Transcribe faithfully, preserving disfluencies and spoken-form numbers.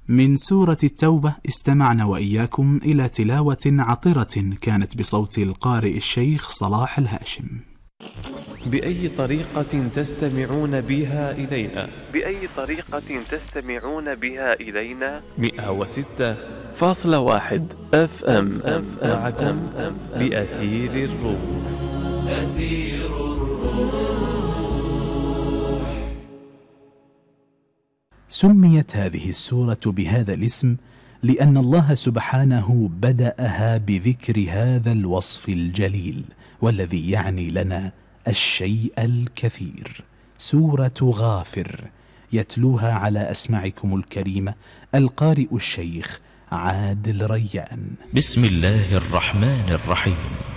من سورة التوبة استمعنا وإياكم إلى تلاوة عطرة كانت بصوت القارئ الشيخ صلاح الهاشم. بأي طريقة تستمعون بها إلينا بأي طريقة تستمعون بها إلينا مئة وستة فاصلة واحد اف ام معكم بأثير الروح. أثير الروح. سميت هذه السورة بهذا الاسم لأن الله سبحانه بدأها بذكر هذا الوصف الجليل والذي يعني لنا الشيء الكثير. سورة غافر يتلوها على أسماعكم الكريمة القارئ الشيخ عادل ريان. بسم الله الرحمن الرحيم.